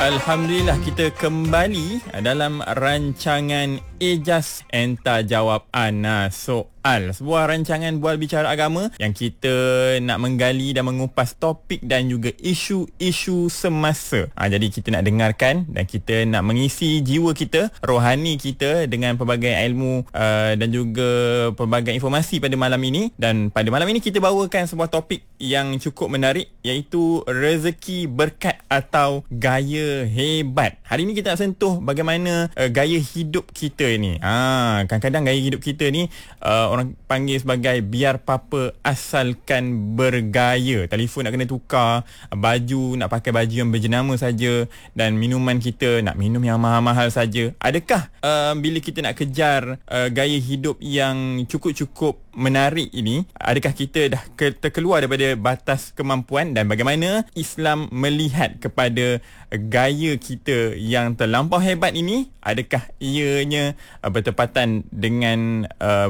Alhamdulillah kita kembali dalam rancangan Ijaz Enta Jawab Ana Soal. Sebuah rancangan bual bicara agama yang kita nak menggali dan mengupas topik dan juga isu-isu semasa. Jadi kita nak dengarkan dan kita nak mengisi jiwa kita, rohani kita dengan pelbagai ilmu dan juga pelbagai informasi pada malam ini. Dan pada malam ini kita bawakan sebuah topik yang cukup menarik, iaitu rezeki berkat atau gaya hebat. Hari ini kita nak sentuh bagaimana gaya hidup kita ni. Kadang-kadang gaya hidup kita ni orang panggil sebagai biar papa asalkan bergaya. Telefon nak kena tukar, baju nak pakai baju yang berjenama saja, dan minuman kita nak minum yang mahal-mahal saja. Adakah bila kita nak kejar gaya hidup yang cukup-cukup menarik ini, adakah kita dah terkeluar daripada batas kemampuan, dan bagaimana Islam melihat kepada gaya kita yang terlampau hebat ini? Adakah ianya bertepatan dengan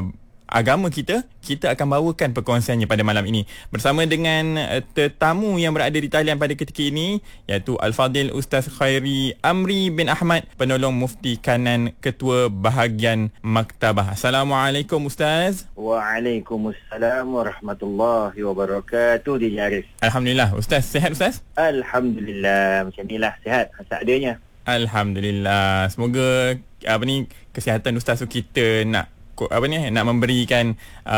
agama kita? Kita akan bawakan perkongsiannya pada malam ini bersama dengan tetamu yang berada di talian pada ketika ini, iaitu Al-Fadil Ustaz Khairi Amri bin Ahmad, penolong mufti kanan Ketua Bahagian Maktabah. Assalamualaikum Ustaz. Waalaikumsalam warahmatullahi wabarakatuh. Di Arif. Alhamdulillah. Ustaz sihat Ustaz? Alhamdulillah, macam inilah, sihat seadanya. Alhamdulillah. Semoga kesihatan Ustaz tu kita nak memberikan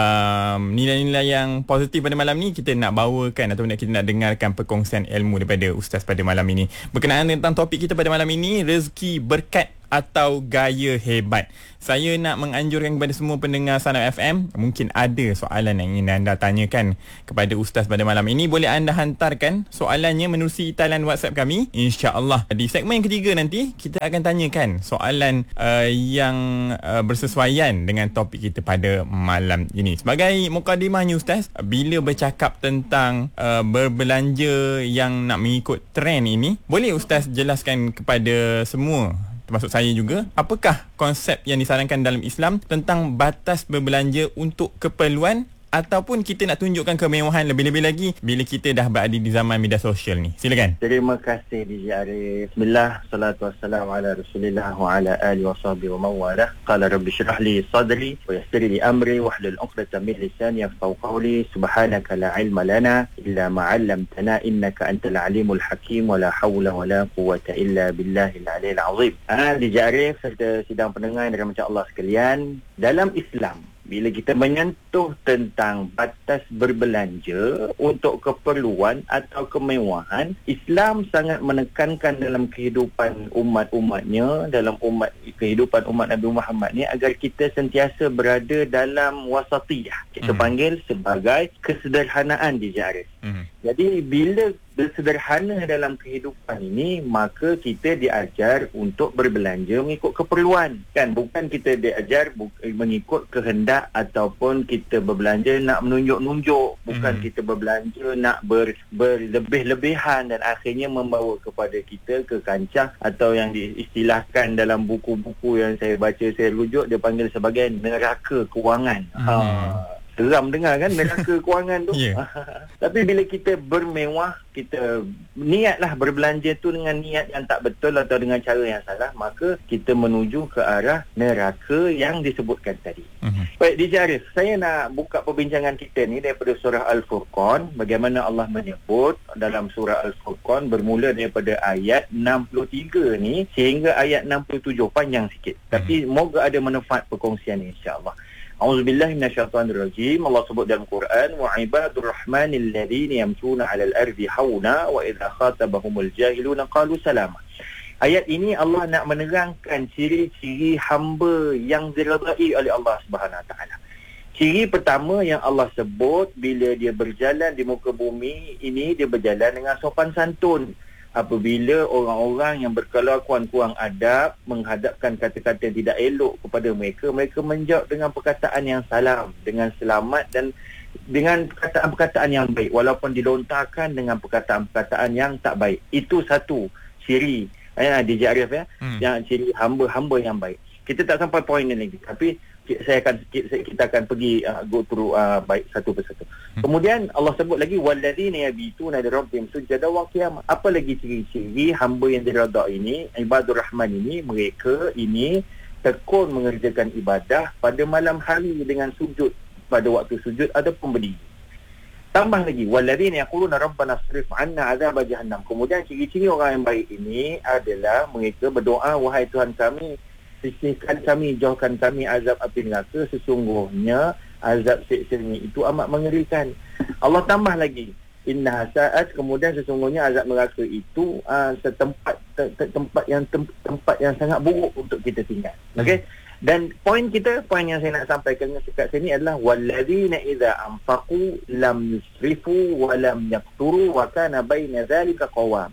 nilai-nilai yang positif pada malam ni. Kita nak bawakan atau kita nak dengarkan perkongsian ilmu daripada Ustaz pada malam ini berkenaan tentang topik kita pada malam ini, rezeki berkat atau gaya hebat. Saya nak menganjurkan kepada semua pendengar Sanam FM, mungkin ada soalan yang ingin anda tanyakan kepada Ustaz pada malam ini, boleh anda hantarkan soalannya menerusi talian WhatsApp kami. InsyaAllah di segmen yang ketiga nanti kita akan tanyakan soalan yang bersesuaian dengan topik kita pada malam ini. Sebagai mukadimahnya Ustaz, bila bercakap tentang berbelanja yang nak mengikut trend ini, boleh Ustaz jelaskan kepada semua, termasuk saya juga, apakah konsep yang disarankan dalam Islam tentang batas berbelanja untuk keperluan ataupun kita nak tunjukkan kemewahan, lebih-lebih lagi bila kita dah berada di zaman media sosial ni? Silakan. Terima kasih DJ Arif. Bismillah, salatu wassalamu ala Rasulillah wa ala alihi wa sahbihi wa mawalah. Qala rabbi shrah li sadri wa yassir li amri wahlul 'uqdatam min lisani yafqahu qawli. Subhanaka la ilma lana illa ma 'allamtana innaka antal alimul hakim wa la hawla wa la quwwata illa billahil aliyil azim. DJ Arif serta sidang pendengar yang dirahmati Allah sekalian, dalam Islam bila kita menyentuh tentang batas berbelanja untuk keperluan atau kemewahan, Islam sangat menekankan dalam kehidupan umat-umatnya, dalam kehidupan umat Nabi Muhammad ni, agar kita sentiasa berada dalam wasatiyah. Kita panggil sebagai kesederhanaan di Arif. Jadi bila bersederhana dalam kehidupan ini, maka kita diajar untuk berbelanja mengikut keperluan, kan? Bukan kita diajar mengikut kehendak ataupun kita berbelanja nak menunjuk-nunjuk, bukan kita berbelanja nak berlebih-lebihan dan akhirnya membawa kepada kita ke kancah atau yang diistilahkan dalam buku-buku yang saya baca, saya rujuk, dia panggil sebagai neraka kewangan. Seram dengar kan, neraka kewangan tu. Tapi bila kita bermewah, kita niatlah berbelanja tu dengan niat yang tak betul atau dengan cara yang salah, maka kita menuju ke arah neraka yang disebutkan tadi. Baik DJ Arif, saya nak buka perbincangan kita ni daripada surah Al-Furqan. Bagaimana Allah menyebut dalam surah Al-Furqan bermula daripada ayat 63 ni sehingga ayat 67, panjang sikit. Tapi moga ada manfaat perkongsian ni, insya-Allah. A'udzubillahi minasyaitonirrajim. Allah sebut dalam Quran, wa ibadur rahmanil ladzina yamshuna 'alal ardi hauna wa idza khatabahumul jahiluna qalu salama. Ayat ini Allah nak menerangkan ciri-ciri hamba yang diridai oleh Allah Subhanahu Wa Taala. Ciri pertama yang Allah sebut, bila dia berjalan di muka bumi ini, dia berjalan dengan sopan santun. Apabila orang-orang yang berkelakuan kurang adab menghadapkan kata-kata yang tidak elok kepada mereka, mereka menjawab dengan perkataan yang salam, dengan selamat dan dengan perkataan-perkataan yang baik, walaupun dilontarkan dengan perkataan-perkataan yang tak baik. Itu satu ciri DJ Arif, yang ciri hamba-hamba yang baik. Kita tak sampai poin ini lagi, tapi kita akan pergi go through baik satu persatu. Kemudian Allah sebut lagi walladzina yabituna li rabbihim sujada wa qiyamah. Apa lagi ciri-ciri hamba yang diredha ini, ibadur rahman ini, mereka ini tekun mengerjakan ibadah pada malam hari dengan sujud, pada waktu sujud ataupun berdiri. Tambah lagi walladzina yaquluna rabbana asrif 'anna 'adzab jahannam. Kemudian ciri-ciri orang yang baik ini adalah mereka berdoa, wahai Tuhan kami, sisihkan kami, jauhkan kami azab api neraka, sesungguhnya azab siksa-Nya itu amat mengerikan. Allah tambah lagi inna sa'at, kemudian sesungguhnya azab neraka itu tempat yang sangat buruk untuk kita tinggal. Okey. Dan poin yang saya nak sampaikan dekat sini adalah walladzina idza anfaqu lam yusrifu wa lam yaqturu wa kana baina zalika qawam.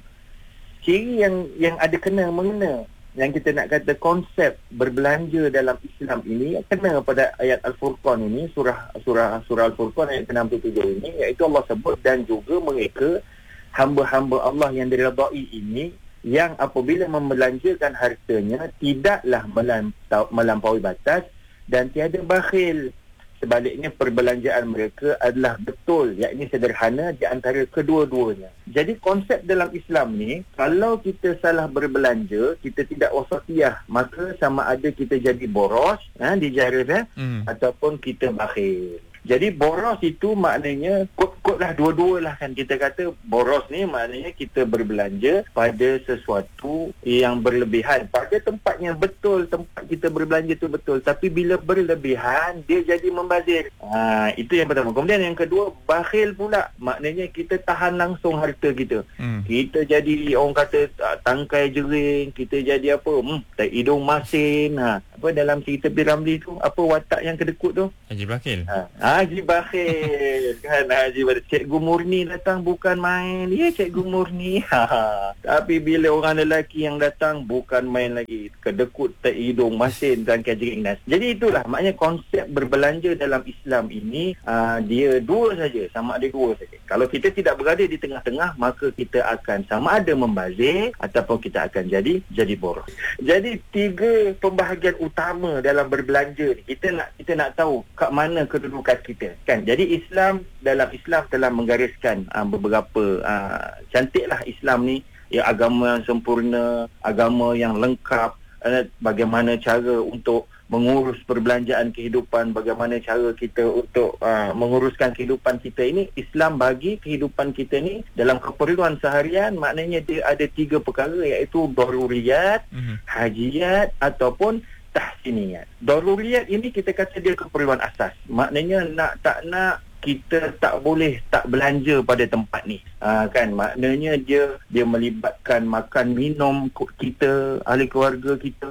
Ciri yang ada kena mengena yang kita nak kata konsep berbelanja dalam Islam ini kena pada ayat Al-Furqan ini, surah Al-Furqan ayat 67 ini, iaitu Allah sebut dan juga mereka hamba-hamba Allah yang diredai ini yang apabila membelanjakan hartanya tidaklah melampaui batas dan tiada bakhil. Sebaliknya perbelanjaan mereka adalah betul, yakni sederhana di antara kedua-duanya. Jadi konsep dalam Islam ni, kalau kita salah berbelanja, kita tidak wasatiyah, maka sama ada kita jadi boros, dijarah, ataupun kita bakhil. Jadi boros itu maknanya kot lah dua-dua lah kan. Kita kata boros ni maknanya kita berbelanja pada sesuatu yang berlebihan, pada tempat yang betul, tempat kita berbelanja tu betul, tapi bila berlebihan dia jadi membazir. Itu yang pertama. Kemudian yang kedua, bakhil pula, maknanya kita tahan langsung harta kita. Kita jadi orang kata tangkai jering, kita jadi apa, tak hidung masin. Apa dalam cerita Piramli tu, apa watak yang kedekut tu? Haji Bakhil. Haji Bakhil kan, Haji Bakhil. Cikgu Murni datang bukan main. Ya, Cikgu Murni. Tapi bila orang lelaki yang datang bukan main lagi, kedekut, tak hidung masin, tangkai jering nas. Jadi itulah maknanya konsep berbelanja dalam Islam ini, dia dua saja, sama ada dua saja. Kalau kita tidak berada di tengah-tengah, maka kita akan sama ada membazir ataupun kita akan jadi boros. Jadi tiga pembahagian utama dalam berbelanja ni, kita nak tahu kat mana kedudukan kita kan. Jadi dalam Islam telah menggariskan beberapa cantiklah Islam ni, ya, agama yang sempurna, agama yang lengkap, bagaimana cara untuk mengurus perbelanjaan kehidupan, bagaimana cara kita untuk menguruskan kehidupan kita ini. Islam bagi kehidupan kita ni dalam keperluan seharian, maknanya dia ada tiga perkara, iaitu daruriyat, hajiyat ataupun tahsiniyat. Daruriyat ini kita kata dia keperluan asas. Maknanya nak tak nak kita tak boleh tak belanja pada tempat ni. Kan, maknanya dia melibatkan makan minum kita, ahli keluarga kita,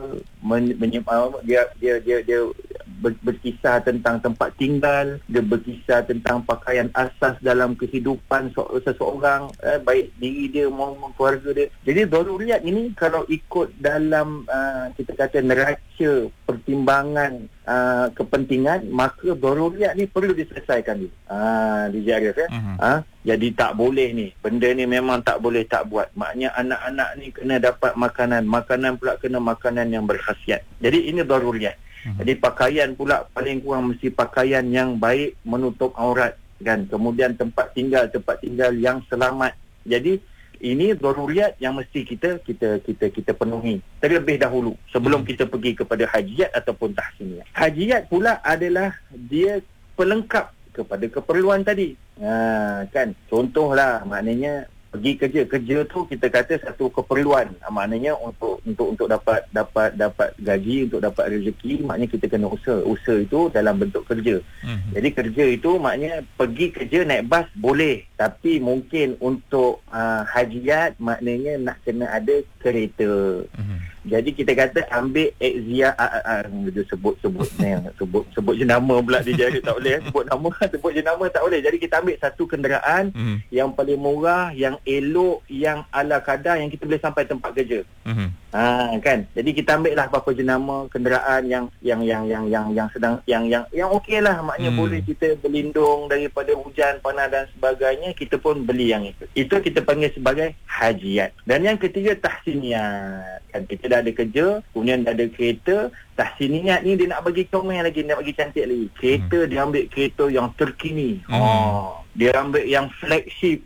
dia berkisah tentang tempat tinggal, dia berkisah tentang pakaian asas dalam kehidupan seseorang, baik diri dia maupun keluarga dia. Jadi daruriyat ini kalau ikut dalam kita kata neraca pertimbangan kepentingan, maka daruriyat ni perlu diselesaikan dulu. Dijaga kan? Jadi tak boleh ni, benda ni memang tak boleh tak buat. Maknanya anak-anak ni kena dapat makanan pula kena makanan yang berkhasiat. Jadi ini daruriyat. Jadi pakaian pula paling kurang mesti pakaian yang baik, menutup aurat kan. Kemudian tempat tinggal yang selamat. Jadi ini daruriyat yang mesti kita penuhi terlebih dahulu sebelum kita pergi kepada hajiyat ataupun tahsiniyat. Hajiyat pula adalah dia pelengkap kepada keperluan tadi. Kan, contohlah, maknanya pergi kerja tu kita kata satu keperluan, maknanya untuk dapat gaji, untuk dapat rezeki, maknanya kita kena usaha itu dalam bentuk kerja. Jadi kerja itu maknanya pergi kerja naik bas boleh, tapi mungkin untuk hajiyat maknanya nak kena ada kereta. Jadi kita kata ambil Exia, sebut jenama pula dia jadi tak boleh. Sebut jenama tak boleh. Jadi kita ambil satu kenderaan yang paling murah, yang elok, yang ala kadar, yang kita boleh sampai tempat kerja. Kan. Jadi kita ambil lah apa jenama kenderaan yang sedang yang okeylah, maknanya boleh kita berlindung daripada hujan, panas dan sebagainya, kita pun beli yang itu. Itu kita panggil sebagai hajiyat. Dan yang ketiga tahsiniyat. Kan kita dah ada kerja, kemudian dah ada kereta, tahsiniyat ni dia nak bagi comel lagi, nak bagi cantik lagi. Kereta dia ambil kereta yang terkini. Dia ambil yang flagship.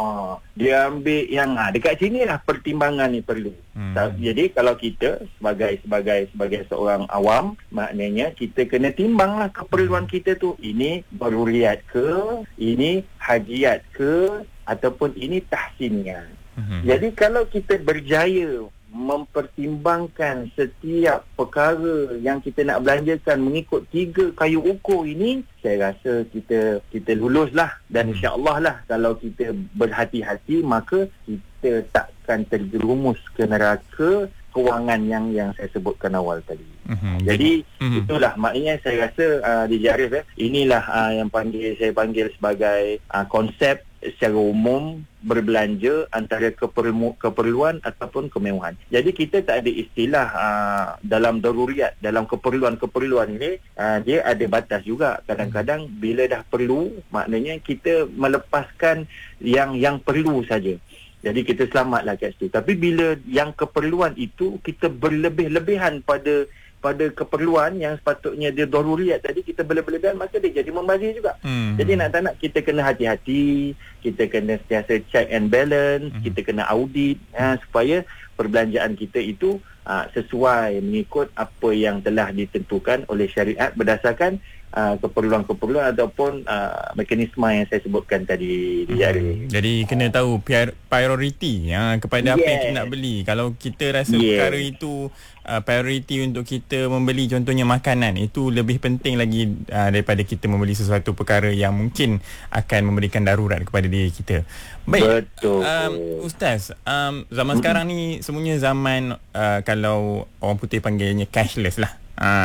Dia ambil yang dekat sini lah pertimbangan ni perlu. Jadi kalau kita sebagai seorang awam, maknanya kita kena timbang lah keperluan kita tu. Ini daruriyat ke, ini hajiat ke, ataupun ini tahsiniyat. Jadi kalau kita berjaya mempertimbangkan setiap perkara yang kita nak belanjakan mengikut 3 kayu ukur ini, saya rasa kita luluslah. Dan insya-Allah lah, kalau kita berhati-hati, maka kita takkan terjerumus ke neraka kewangan yang saya sebutkan awal tadi. Jadi itulah maknanya saya rasa DJ Arif, inilah yang saya panggil sebagai konsep secara umum berbelanja antara keperluan ataupun kemewahan. Jadi kita tak ada istilah dalam daruriyat, dalam keperluan ini dia ada batas juga. Kadang-kadang bila dah perlu, maknanya kita melepaskan yang perlu saja. Jadi kita selamatlah kat situ. Tapi bila yang keperluan itu kita berlebih-lebihan pada keperluan yang sepatutnya dia daruriyat tadi, kita berlebihan, maka dia jadi membazir juga. Jadi nak tak nak kita kena hati-hati, kita kena sentiasa check and balance, kita kena audit supaya perbelanjaan kita itu sesuai mengikut apa yang telah ditentukan oleh syariat berdasarkan keperluan-keperluan ataupun mekanisme yang saya sebutkan tadi di jari. Jadi kena tahu priority kepada apa yang kita nak beli. Kalau kita rasa perkara itu priority untuk kita membeli, contohnya makanan, itu lebih penting lagi daripada kita membeli sesuatu perkara yang mungkin akan memberikan darurat kepada diri kita. Baik. Betul. Ustaz, zaman sekarang ni semuanya zaman kalau orang putih panggilnya cashless lah.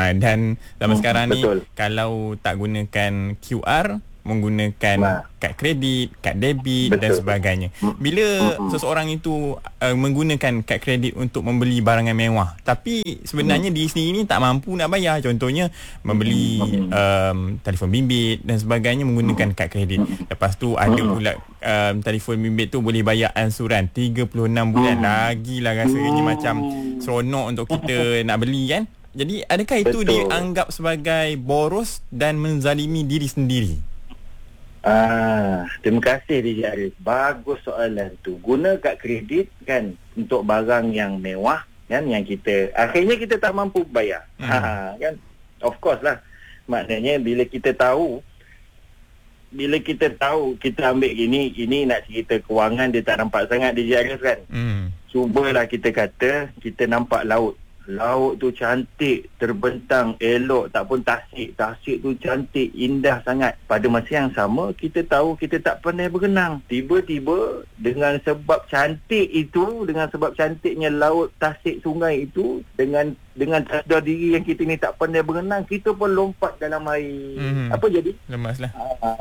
Dan zaman sekarang ni kalau tak gunakan QR, menggunakan kad kredit, kad debit dan sebagainya. Bila seseorang itu menggunakan kad kredit untuk membeli barangan mewah, tapi sebenarnya diri sendiri ni tak mampu nak bayar, contohnya membeli telefon bimbit dan sebagainya menggunakan kad kredit. Lepas tu ada pula telefon bimbit tu boleh bayar ansuran 36 bulan. Lagilah rasanya macam seronok untuk kita nak beli kan. Jadi adakah itu dianggap sebagai boros dan menzalimi diri sendiri? Terima kasih DJ Arif. Bagus soalan tu. Guna kad kredit kan untuk barang yang mewah kan, yang kita akhirnya kita tak mampu bayar. Kan? Of course lah. Maknanya bila kita tahu kita ambil ini nak cerita kewangan, dia tak nampak sangat DJ Arif kan. Cubalah kita kata kita nampak laut tu cantik, terbentang, elok, tak pun tasik tu cantik, indah sangat. Pada masa yang sama, kita tahu kita tak pandai berenang. Tiba-tiba dengan sebab cantik itu, dengan sebab cantiknya laut, tasik, sungai itu, dengan sadar diri yang kita ni tak pandai berenang, kita pun lompat dalam air. Apa jadi? Lemaslah.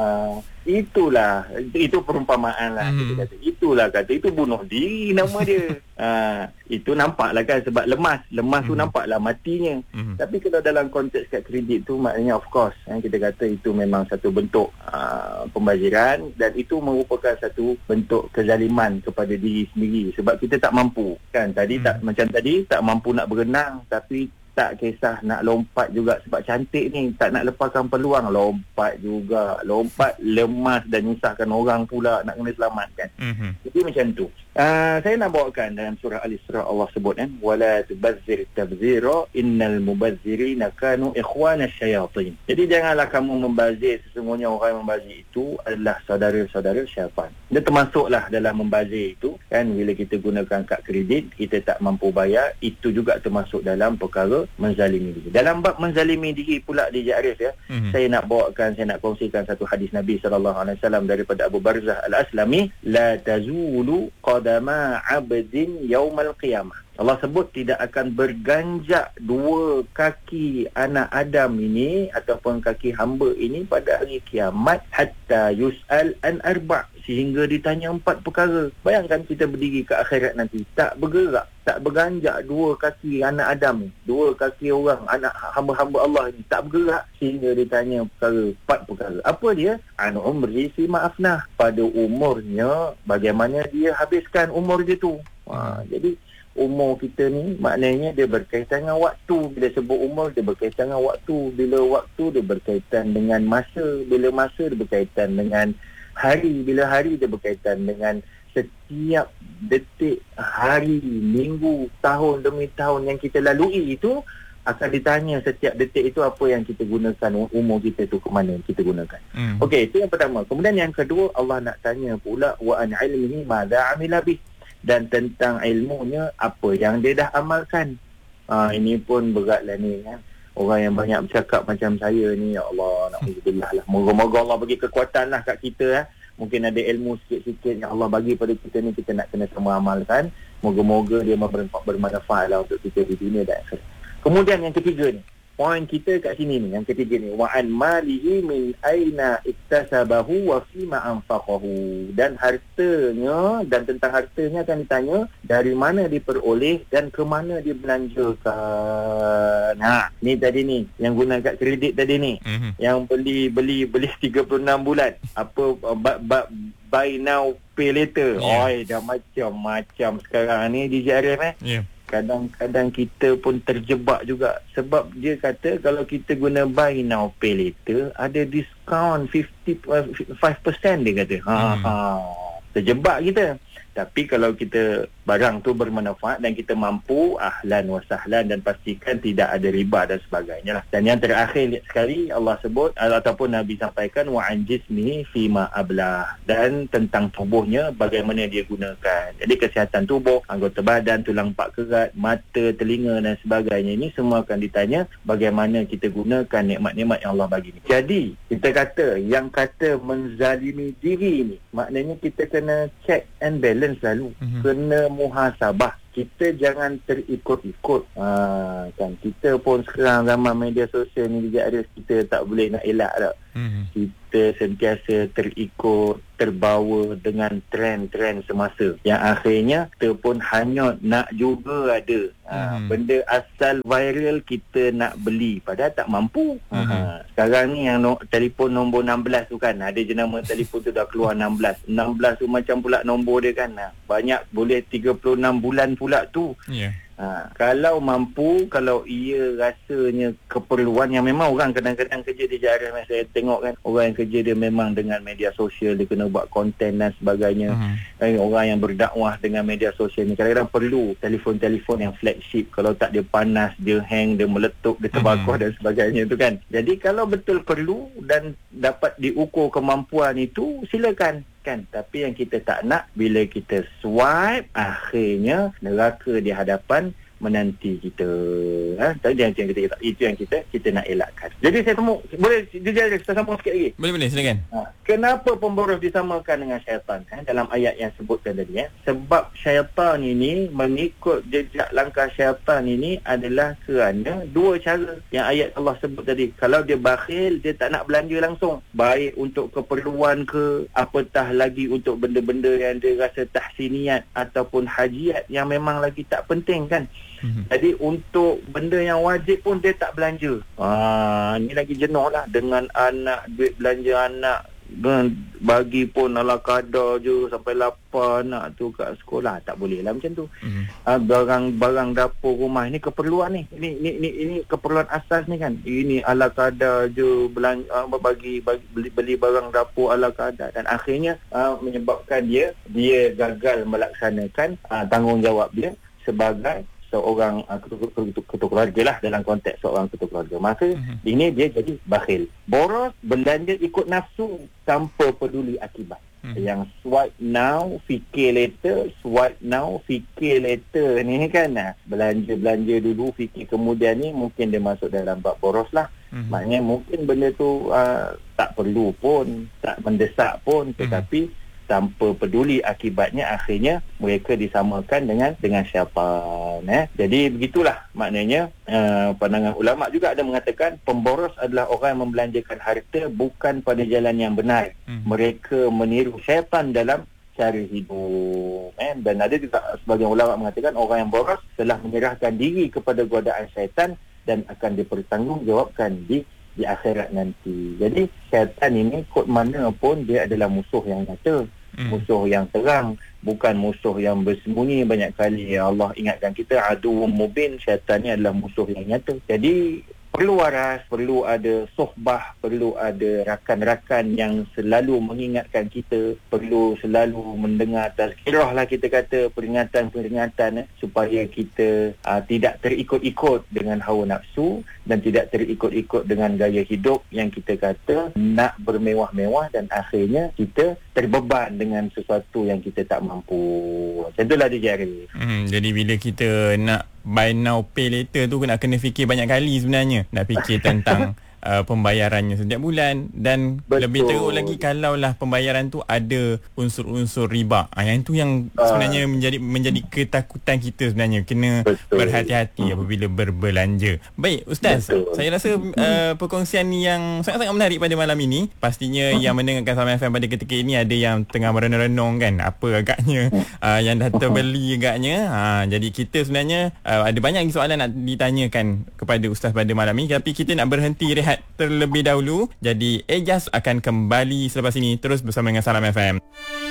Itu perumpamaan lah. Kita kata. Itulah kata, itu bunuh diri nama dia. Itu nampaklah kan, sebab lemas tu nampaklah matinya. Tapi kalau dalam konteks kad kredit tu, maknanya of course kita kata itu memang satu bentuk pembaziran, dan itu merupakan satu bentuk kezaliman kepada diri sendiri, sebab kita tak mampu kan. Macam tadi tak mampu nak berenang, tapi tak kisah nak lompat juga sebab cantik ni, tak nak lepaskan peluang, lompat juga, lompat, lemas dan nyusahkan orang pula nak kena selamatkan. Jadi macam tu. Saya nak bawakan dalam surah Al-Isra, Allah sebut kan, wala tubazzir tabzira innal mubazzirina kanu ikhwanash syayatin. Jadi janganlah kamu membazir, sesungguhnya orang yang membazir itu adalah saudara-saudara syaitan. Dia termasuklah dalam membazir itu kan, bila kita gunakan kad kredit kita tak mampu bayar, itu juga termasuk dalam perkara menzalimi diri. Dalam bab menzalimi diri pula DJ Arif saya nak kongsikan satu hadis Nabi SAW daripada Abu Barzah Al-Aslami, la tazulu qadama 'abdin yaumal qiyamah. Allah sebut tidak akan berganjak dua kaki anak Adam ini ataupun kaki hamba ini pada hari kiamat hatta yus'al an arba', sehingga ditanya 4 perkara. Bayangkan kita berdiri ke akhirat nanti, tak bergerak, tak berganjak dua kaki anak Adam ni, dua kaki orang, anak hamba-hamba Allah ni tak bergerak sehingga ditanya 4 perkara. Apa dia? An umri fi ma'afnah, pada umurnya bagaimana dia habiskan umur dia tu. Jadi umur kita ni maknanya dia berkaitan dengan waktu. Bila sebut umur, dia berkaitan dengan waktu. Bila waktu, dia berkaitan dengan masa. Bila masa, dia berkaitan dengan hari. Bila hari, dia berkaitan dengan setiap detik, hari, minggu, tahun demi tahun yang kita lalui itu akan ditanya setiap detik itu apa yang kita gunakan, umur kita tu ke mana kita gunakan. Okey, itu yang pertama. Kemudian yang kedua, Allah nak tanya pula wa an ilmihi madza amila bih, dan tentang ilmunya apa yang dia dah amalkan. Ini pun beratlah ni kan. Orang yang banyak bercakap macam saya ni, ya Allah, na'udzubillah lah. Moga-moga Allah bagi kekuatan lah kat kita. Mungkin ada ilmu sikit-sikit yang Allah bagi pada kita ni, kita nak kena sama amalkan. Moga-moga dia bermanfaat lah untuk kita di dunia dan akhirat. Kemudian yang ketiga ni, poin kita kat sini ni, yang ketiga ni, wa an malihi min aina iktasabahu wa fima anfaqahu, dan hartanya, dan tentang hartanya akan ditanya dari mana diperoleh dan ke mana dibelanjakan. Ni tadi ni yang guna kat kredit tadi ni, yang beli 36 bulan, apa buy now pay later. Oi, dah macam-macam sekarang ni di JRF Kadang-kadang kita pun terjebak juga. Sebab dia kata kalau kita guna buy now pay later, ada diskaun 5% dia kata. Terjebak kita. Tapi kalau kita barang tu bermanfaat dan kita mampu, ahlan wa sahlan, dan pastikan tidak ada riba dan sebagainya lah. Dan yang terakhir sekali Allah sebut ataupun Nabi sampaikan wa an jismihi fima ablah, dan tentang tubuhnya bagaimana dia gunakan. Jadi kesihatan tubuh, anggota badan, tulang pak kerat, mata, telinga dan sebagainya, ini semua akan ditanya bagaimana kita gunakan nikmat-nikmat yang Allah bagi ni. Jadi kita kata yang kata menzalimi diri ni, maknanya kita kena check and balance selalu. Kena muhasabah. Kita jangan terikut-ikut. Kan kita pun sekarang zaman media sosial ni juga ada, kita tak boleh nak elak tak. Kita sentiasa terikut, terbawa dengan trend-trend semasa, yang akhirnya kita pun hanyut nak juga ada. Benda asal viral kita nak beli padahal tak mampu. Sekarang ni yang telefon nombor 16 tu kan, ada jenama telefon tu dah keluar 16 tu macam pula nombor dia kan. Banyak boleh 36 bulan pula tu. Kalau mampu, kalau ia rasanya keperluan, yang memang orang kadang-kadang kerja di JRM, saya tengok kan, orang yang kerja dia memang dengan media sosial, dia kena buat konten dan sebagainya. Orang yang berdakwah dengan media sosial ni kadang-kadang perlu telefon-telefon yang flagship. Kalau tak dia panas, dia hang, dia meletup, dia terbakar dan sebagainya tu kan. Jadi kalau betul perlu dan dapat diukur kemampuan itu, silakan kan. Tapi yang kita tak nak, bila kita swipe, akhirnya neraka di hadapan menanti kita. Itu yang kita nak elakkan. Jadi saya temu, boleh kita sambung sikit lagi? Boleh, silakan. Kenapa pemboros disamakan dengan syaitan dalam ayat yang sebutkan tadi? Sebab syaitan ini, mengikut jejak langkah syaitan ini adalah kerana dua cara yang ayat Allah sebut tadi. Kalau dia bakhil, dia tak nak belanja langsung, baik untuk keperluan ke, apatah lagi untuk benda-benda yang dia rasa tahsiniat ataupun hajiat yang memang lagi tak penting kan. Jadi untuk benda yang wajib pun dia tak belanja. Ni lagi jenuh lah dengan anak, duit belanja anak, bagi pun ala kadar je sampai lapar anak tu kat sekolah. Tak boleh lah macam tu. Barang dapur rumah ni keperluan ni. Ini keperluan asas ni kan. Ini ala kadar je, beli barang dapur ala kadar, dan akhirnya menyebabkan dia gagal melaksanakan tanggungjawab dia sebagai seorang ketua keluarga lah, dalam konteks seorang ketua keluarga. Maka ini dia jadi bakhil, boros, belanja ikut nafsu tanpa peduli akibat. Yang swipe now fikir later, swipe now fikir later ni kan. Belanja dulu fikir kemudian ni, mungkin dia masuk dalam bab boros lah. Maknanya mungkin benda tu tak perlu pun, tak mendesak pun, tetapi tanpa peduli akibatnya, akhirnya mereka disamakan dengan syaitan. Jadi begitulah maknanya. Pandangan ulama juga ada mengatakan pemboros adalah orang yang membelanjakan harta bukan pada jalan yang benar. Mereka meniru syaitan dalam cara hidup. Dan ada juga sebagian ulama mengatakan orang yang boros telah menyerahkan diri kepada godaan syaitan dan akan dipertanggungjawabkan di akhirat nanti. Jadi syaitan ini kod mana pun dia adalah musuh yang nyata. musuh yang terang, bukan musuh yang bersembunyi. Banyak kali Allah ingatkan kita, aduwwum mubin, syaitan ni adalah musuh yang nyata. Jadi perlu waras, perlu ada sohbah, perlu ada rakan-rakan yang selalu mengingatkan kita, perlu selalu mendengar tazkirah lah, kita kata peringatan-peringatan supaya kita tidak terikut-ikut dengan hawa nafsu dan tidak terikut-ikut dengan gaya hidup yang kita kata nak bermewah-mewah dan akhirnya kita terbeban dengan sesuatu yang kita tak mampu. Macam itulah dia, Arif. Jadi bila kita nak buy now pay later tu nak kena fikir banyak kali sebenarnya. Nak fikir tentang pembayarannya setiap bulan, dan lebih teruk lagi kalaulah pembayaran tu ada unsur-unsur riba. Yang itu yang sebenarnya menjadi ketakutan kita sebenarnya. Kena berhati-hati apabila berbelanja. Baik Ustaz, saya rasa perkongsian yang sangat-sangat menarik pada malam ini. Pastinya yang mendengarkan Salam FM pada ketika ini ada yang tengah merenung-renung kan, apa agaknya yang dah terbeli agaknya. Jadi kita sebenarnya ada banyak soalan nak ditanyakan kepada Ustaz pada malam ini, tapi kita nak berhenti rehat terlebih dahulu. Jadi Ejaz akan kembali selepas ini, terus bersama dengan Salam FM.